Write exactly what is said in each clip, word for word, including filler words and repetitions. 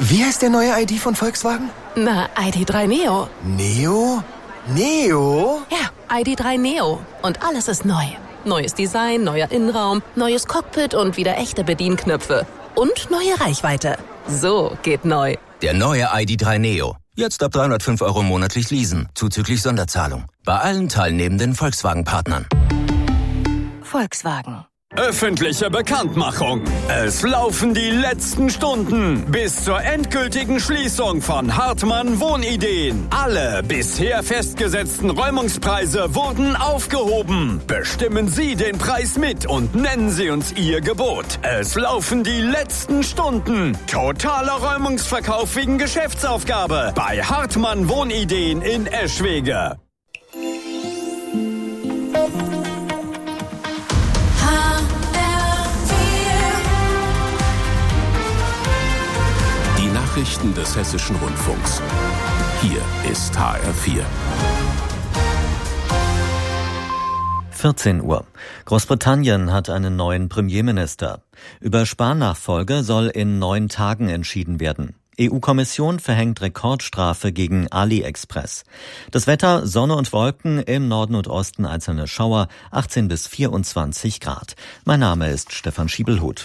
Wie heißt der neue I D von Volkswagen? Na, I D drei Neo. Neo? Neo? Ja, I D drei Neo. Und alles ist neu. Neues Design, neuer Innenraum, neues Cockpit und wieder echte Bedienknöpfe. Und neue Reichweite. So geht neu. Der neue I D drei Neo. Jetzt ab dreihundertfünf Euro monatlich leasen, zuzüglich Sonderzahlung. Bei allen teilnehmenden Volkswagen-Partnern. Volkswagen. Öffentliche Bekanntmachung. Es laufen die letzten Stunden bis zur endgültigen Schließung von Hartmann Wohnideen. Alle bisher festgesetzten Räumungspreise wurden aufgehoben. Bestimmen Sie den Preis mit und nennen Sie uns Ihr Gebot. Es laufen die letzten Stunden. Totaler Räumungsverkauf wegen Geschäftsaufgabe bei Hartmann Wohnideen in Eschwege. Nachrichten des Hessischen Rundfunks. Hier ist H R vier. vierzehn Uhr. Großbritannien hat einen neuen Premierminister. Über Spahn-Nachfolge soll in neun Tagen entschieden werden. E U-Kommission verhängt Rekordstrafe gegen AliExpress. Das Wetter, Sonne und Wolken, im Norden und Osten einzelne Schauer, achtzehn bis vierundzwanzig Grad. Mein Name ist Stefan Schiebelhut.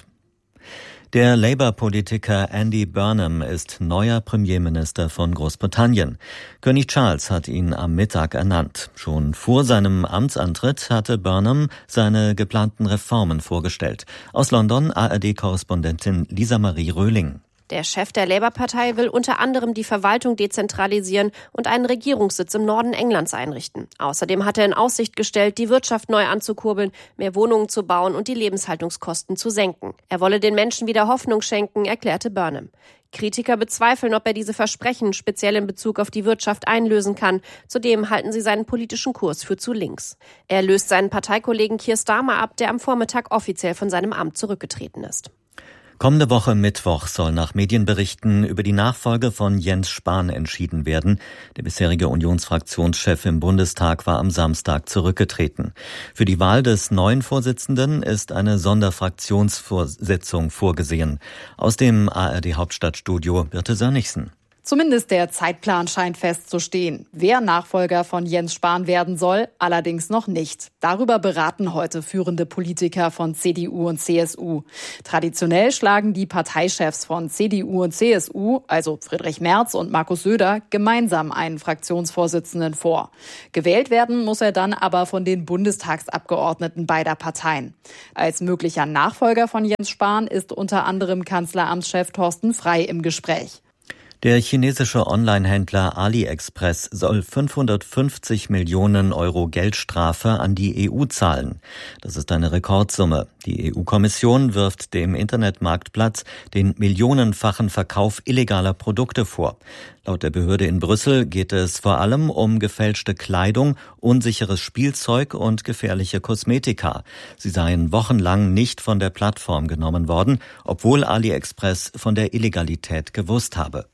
Der Labour-Politiker Andy Burnham ist neuer Premierminister von Großbritannien. König Charles hat ihn am Mittag ernannt. Schon vor seinem Amtsantritt hatte Burnham seine geplanten Reformen vorgestellt. Aus London A R D-Korrespondentin Lisa Marie Röhling. Der Chef der Labour-Partei will unter anderem die Verwaltung dezentralisieren und einen Regierungssitz im Norden Englands einrichten. Außerdem hat er in Aussicht gestellt, die Wirtschaft neu anzukurbeln, mehr Wohnungen zu bauen und die Lebenshaltungskosten zu senken. Er wolle den Menschen wieder Hoffnung schenken, erklärte Burnham. Kritiker bezweifeln, ob er diese Versprechen speziell in Bezug auf die Wirtschaft einlösen kann. Zudem halten sie seinen politischen Kurs für zu links. Er löst seinen Parteikollegen Keir Starmer ab, der am Vormittag offiziell von seinem Amt zurückgetreten ist. Kommende Woche Mittwoch soll nach Medienberichten über die Nachfolge von Jens Spahn entschieden werden. Der bisherige Unionsfraktionschef im Bundestag war am Samstag zurückgetreten. Für die Wahl des neuen Vorsitzenden ist eine Sonderfraktionsvorsitzung vorgesehen. Aus dem A R D-Hauptstadtstudio Birte Sönnigsen. Zumindest der Zeitplan scheint festzustehen. Wer Nachfolger von Jens Spahn werden soll, allerdings noch nicht. Darüber beraten heute führende Politiker von C D U und C S U. Traditionell schlagen die Parteichefs von C D U und C S U, also Friedrich Merz und Markus Söder, gemeinsam einen Fraktionsvorsitzenden vor. Gewählt werden muss er dann aber von den Bundestagsabgeordneten beider Parteien. Als möglicher Nachfolger von Jens Spahn ist unter anderem Kanzleramtschef Thorsten Frey im Gespräch. Der chinesische Online-Händler AliExpress soll fünfhundertfünfzig Millionen Euro Geldstrafe an die E U zahlen. Das ist eine Rekordsumme. Die E U-Kommission wirft dem Internetmarktplatz den millionenfachen Verkauf illegaler Produkte vor. Laut der Behörde in Brüssel geht es vor allem um gefälschte Kleidung, unsicheres Spielzeug und gefährliche Kosmetika. Sie seien wochenlang nicht von der Plattform genommen worden, obwohl AliExpress von der Illegalität gewusst habe.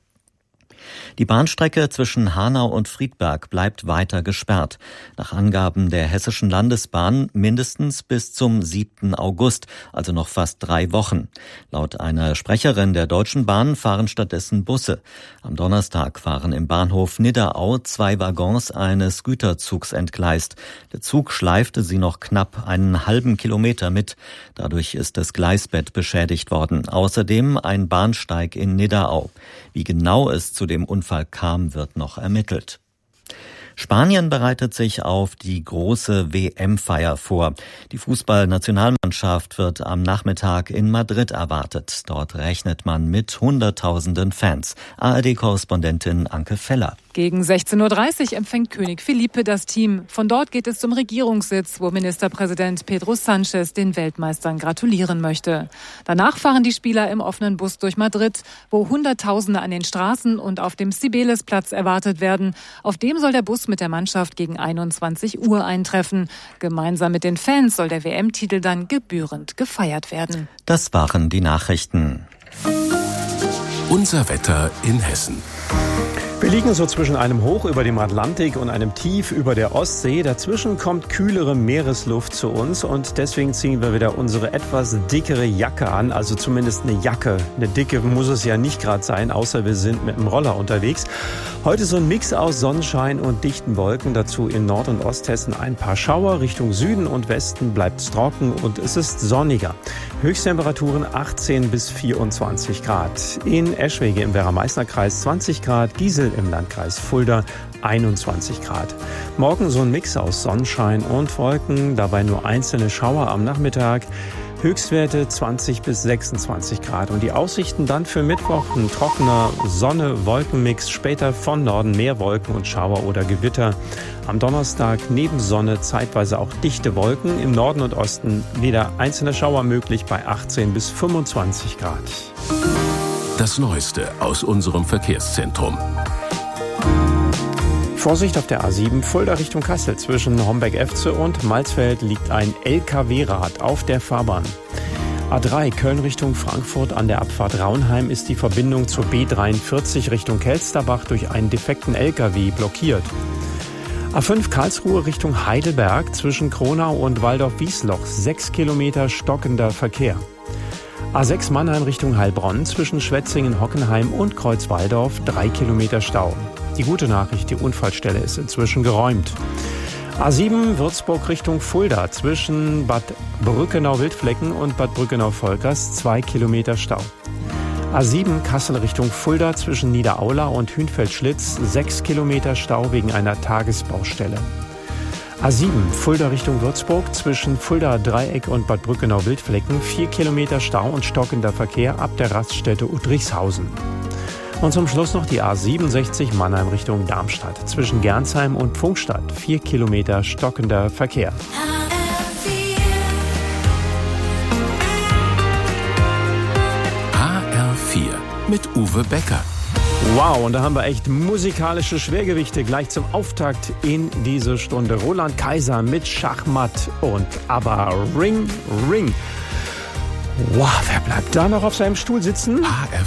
Die Bahnstrecke zwischen Hanau und Friedberg bleibt weiter gesperrt. Nach Angaben der Hessischen Landesbahn mindestens bis zum siebten August, also noch fast drei Wochen. Laut einer Sprecherin der Deutschen Bahn fahren stattdessen Busse. Am Donnerstag waren im Bahnhof Nidderau zwei Waggons eines Güterzugs entgleist. Der Zug schleifte sie noch knapp einen halben Kilometer mit. Dadurch ist das Gleisbett beschädigt worden. Außerdem ein Bahnsteig in Nidderau. Wie genau es zu dem Unfall kam, wird noch ermittelt. Spanien bereitet sich auf die große W M-Feier vor. Die Fußballnationalmannschaft wird am Nachmittag in Madrid erwartet. Dort rechnet man mit Hunderttausenden Fans. A R D-Korrespondentin Anke Feller. Gegen sechzehn Uhr dreißig empfängt König Felipe das Team. Von dort geht es zum Regierungssitz, wo Ministerpräsident Pedro Sánchez den Weltmeistern gratulieren möchte. Danach fahren die Spieler im offenen Bus durch Madrid, wo Hunderttausende an den Straßen und auf dem Cibeles-Platz erwartet werden. Auf dem soll der Bus mit der Mannschaft gegen einundzwanzig Uhr eintreffen. Gemeinsam mit den Fans soll der W M-Titel dann gebührend gefeiert werden. Das waren die Nachrichten. Unser Wetter in Hessen. Wir liegen so zwischen einem Hoch über dem Atlantik und einem Tief über der Ostsee. Dazwischen kommt kühlere Meeresluft zu uns und deswegen ziehen wir wieder unsere etwas dickere Jacke an, also zumindest eine Jacke. Eine dicke muss es ja nicht gerade sein, außer wir sind mit dem Roller unterwegs. Heute so ein Mix aus Sonnenschein und dichten Wolken, dazu in Nord- und Osthessen ein paar Schauer. Richtung Süden und Westen bleibt es trocken und es ist sonniger. Höchsttemperaturen achtzehn bis vierundzwanzig Grad. In Eschwege im Werra-Meißner-Kreis zwanzig Grad, Giesel im Landkreis Fulda einundzwanzig Grad. Morgen so ein Mix aus Sonnenschein und Wolken, dabei nur einzelne Schauer am Nachmittag. Höchstwerte zwanzig bis sechsundzwanzig Grad. Und die Aussichten dann für Mittwoch: ein trockener Sonne-Wolkenmix, später von Norden mehr Wolken und Schauer oder Gewitter. Am Donnerstag neben Sonne zeitweise auch dichte Wolken. Im Norden und Osten wieder einzelne Schauer möglich bei achtzehn bis fünfundzwanzig Grad. Das Neueste aus unserem Verkehrszentrum. Vorsicht auf der A sieben, Fulda Richtung Kassel. Zwischen Homberg-Efze und Malsfeld liegt ein L K W-Rad auf der Fahrbahn. A drei, Köln Richtung Frankfurt. An der Abfahrt Raunheim ist die Verbindung zur B dreiundvierzig Richtung Kelsterbach durch einen defekten L K W blockiert. A fünf, Karlsruhe Richtung Heidelberg. Zwischen Kronau und Waldorf-Wiesloch sechs Kilometer stockender Verkehr. A sechs, Mannheim Richtung Heilbronn. Zwischen Schwetzingen, Hockenheim und Kreuzwaldorf drei Kilometer Stau. Die gute Nachricht, die Unfallstelle ist inzwischen geräumt. A sieben, Würzburg Richtung Fulda. Zwischen Bad Brückenau-Wildflecken und Bad Brückenau-Volkers zwei Kilometer Stau. A sieben, Kassel Richtung Fulda. Zwischen Niederaula und Hünfeld-Schlitz sechs Kilometer Stau wegen einer Tagesbaustelle. A sieben, Fulda Richtung Würzburg. Zwischen Fulda Dreieck und Bad Brückenau-Wildflecken vier Kilometer Stau und stockender Verkehr ab der Raststätte Udrichshausen. Und zum Schluss noch die A siebenundsechzig, Mannheim Richtung Darmstadt. Zwischen Gernsheim und Pfungstadt vier Kilometer stockender Verkehr. H R vier mit Uwe Becker. Wow, und da haben wir echt musikalische Schwergewichte gleich zum Auftakt in diese Stunde. Roland Kaiser mit Schachmatt und aber Ring, Ring. Wow, wer bleibt da noch auf seinem Stuhl sitzen? H R